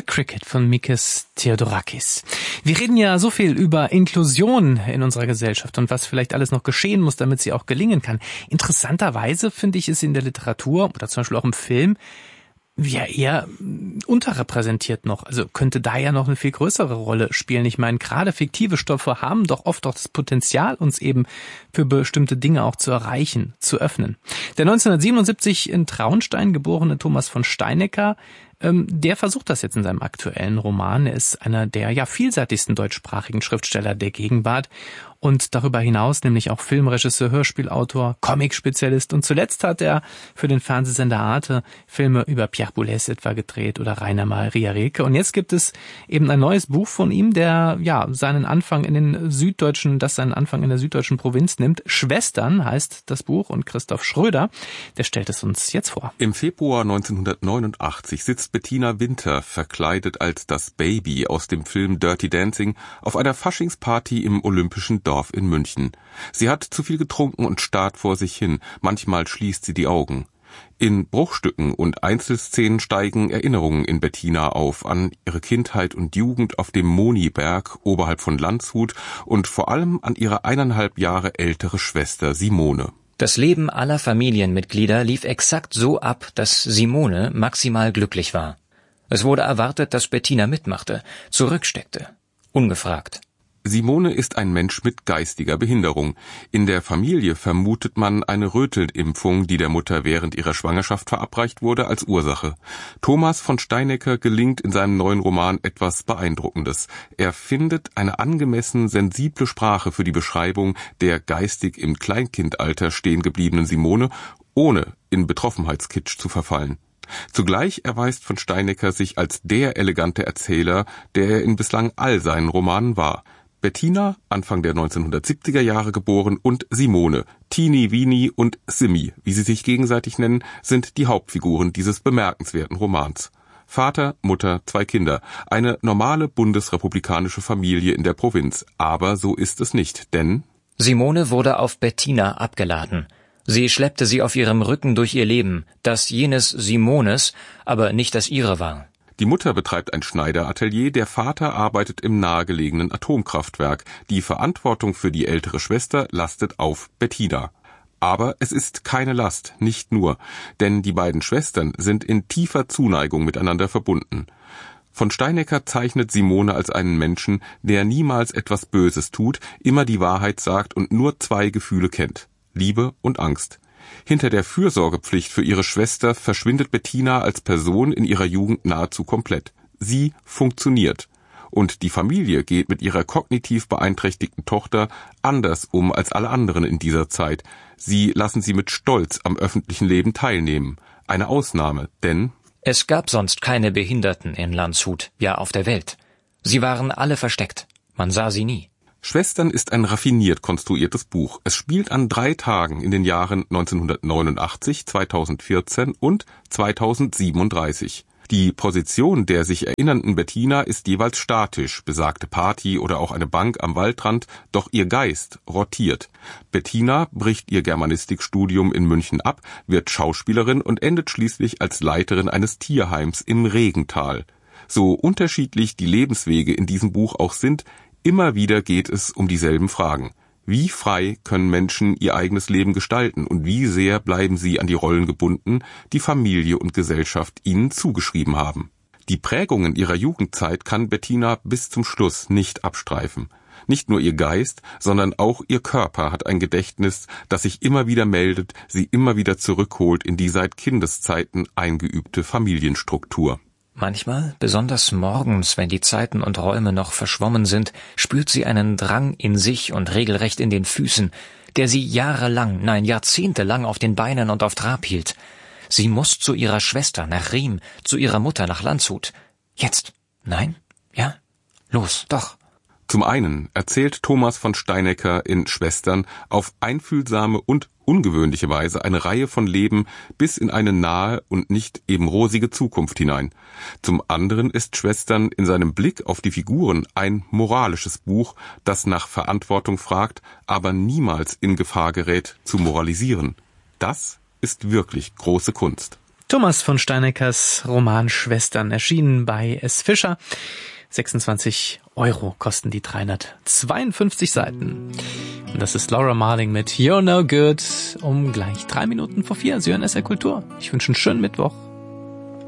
Cricket von Mikis Theodorakis. Wir reden ja so viel über Inklusion in unserer Gesellschaft und was vielleicht alles noch geschehen muss, damit sie auch gelingen kann. Interessanterweise finde ich es in der Literatur oder zum Beispiel auch im Film ja eher unterrepräsentiert noch. Also könnte da ja noch eine viel größere Rolle spielen. Ich meine, gerade fiktive Stoffe haben doch oft auch das Potenzial, uns eben für bestimmte Dinge auch zu erreichen, zu öffnen. Der 1977 in Traunstein geborene Thomas von Steinecker, der versucht das jetzt in seinem aktuellen Roman. Er ist einer der vielseitigsten deutschsprachigen Schriftsteller der Gegenwart und darüber hinaus nämlich auch Filmregisseur, Hörspielautor, Comic-Spezialist und zuletzt hat er für den Fernsehsender Arte Filme über Pierre Boulez etwa gedreht oder Rainer Maria Rilke. Und jetzt gibt es eben ein neues Buch von ihm, der seinen Anfang in der süddeutschen Provinz nimmt. Schwestern heißt das Buch und Christoph Schröder, der stellt es uns jetzt vor. Im Februar 1989 sitzt Bettina Winter, verkleidet als das Baby aus dem Film Dirty Dancing, auf einer Faschingsparty im Olympischen Dorf in München. Sie hat zu viel getrunken und starrt vor sich hin. Manchmal schließt sie die Augen. In Bruchstücken und Einzelszenen steigen Erinnerungen in Bettina auf an ihre Kindheit und Jugend auf dem Moniberg oberhalb von Landshut und vor allem an ihre 1,5 Jahre ältere Schwester Simone. Das Leben aller Familienmitglieder lief exakt so ab, dass Simone maximal glücklich war. Es wurde erwartet, dass Bettina mitmachte, zurücksteckte, ungefragt. Simone ist ein Mensch mit geistiger Behinderung. In der Familie vermutet man eine Rötelnimpfung, die der Mutter während ihrer Schwangerschaft verabreicht wurde, als Ursache. Thomas von Steinecker gelingt in seinem neuen Roman etwas Beeindruckendes. Er findet eine angemessen sensible Sprache für die Beschreibung der geistig im Kleinkindalter stehen gebliebenen Simone, ohne in Betroffenheitskitsch zu verfallen. Zugleich erweist von Steinecker sich als der elegante Erzähler, der er in bislang all seinen Romanen war. Bettina, Anfang der 1970er Jahre geboren, und Simone, Teenie Weenie und Simi, wie sie sich gegenseitig nennen, sind die Hauptfiguren dieses bemerkenswerten Romans. Vater, Mutter, 2 Kinder, eine normale bundesrepublikanische Familie in der Provinz. Aber so ist es nicht, denn Simone wurde auf Bettina abgeladen. Sie schleppte sie auf ihrem Rücken durch ihr Leben, das jenes Simones, aber nicht das ihre war. Die Mutter betreibt ein Schneideratelier, der Vater arbeitet im nahegelegenen Atomkraftwerk. Die Verantwortung für die ältere Schwester lastet auf Bettina. Aber es ist keine Last, nicht nur, denn die beiden Schwestern sind in tiefer Zuneigung miteinander verbunden. Von Steinecker zeichnet Simone als einen Menschen, der niemals etwas Böses tut, immer die Wahrheit sagt und nur 2 Gefühle kennt: Liebe und Angst. Hinter der Fürsorgepflicht für ihre Schwester verschwindet Bettina als Person in ihrer Jugend nahezu komplett. Sie funktioniert. Und die Familie geht mit ihrer kognitiv beeinträchtigten Tochter anders um als alle anderen in dieser Zeit. Sie lassen sie mit Stolz am öffentlichen Leben teilnehmen. Eine Ausnahme, denn es gab sonst keine Behinderten in Landshut, ja auf der Welt. Sie waren alle versteckt. Man sah sie nie. Schwestern ist ein raffiniert konstruiertes Buch. Es spielt an 3 Tagen in den Jahren 1989, 2014 und 2037. Die Position der sich erinnernden Bettina ist jeweils statisch, besagte Party oder auch eine Bank am Waldrand, doch ihr Geist rotiert. Bettina bricht ihr Germanistikstudium in München ab, wird Schauspielerin und endet schließlich als Leiterin eines Tierheims im Regental. So unterschiedlich die Lebenswege in diesem Buch auch sind, immer wieder geht es um dieselben Fragen. Wie frei können Menschen ihr eigenes Leben gestalten und wie sehr bleiben sie an die Rollen gebunden, die Familie und Gesellschaft ihnen zugeschrieben haben? Die Prägungen ihrer Jugendzeit kann Bettina bis zum Schluss nicht abstreifen. Nicht nur ihr Geist, sondern auch ihr Körper hat ein Gedächtnis, das sich immer wieder meldet, sie immer wieder zurückholt in die seit Kindeszeiten eingeübte Familienstruktur. Manchmal, besonders morgens, wenn die Zeiten und Räume noch verschwommen sind, spürt sie einen Drang in sich und regelrecht in den Füßen, der sie jahrelang, nein, jahrzehntelang auf den Beinen und auf Trab hielt. Sie muss zu ihrer Schwester nach Riem, zu ihrer Mutter nach Landshut. Jetzt? Nein? Ja? Los, doch. Zum einen erzählt Thomas von Steinecker in Schwestern auf einfühlsame und ungewöhnliche Weise eine Reihe von Leben bis in eine nahe und nicht eben rosige Zukunft hinein. Zum anderen ist Schwestern in seinem Blick auf die Figuren ein moralisches Buch, das nach Verantwortung fragt, aber niemals in Gefahr gerät, zu moralisieren. Das ist wirklich große Kunst. Thomas von Steineckers Roman Schwestern, erschienen bei S. Fischer. 26 € kosten die 352 Seiten. Und das ist Laura Marling mit You're No Good um gleich 3 Minuten vor 4. Sie hören SR Kultur. Ich wünsche einen schönen Mittwoch.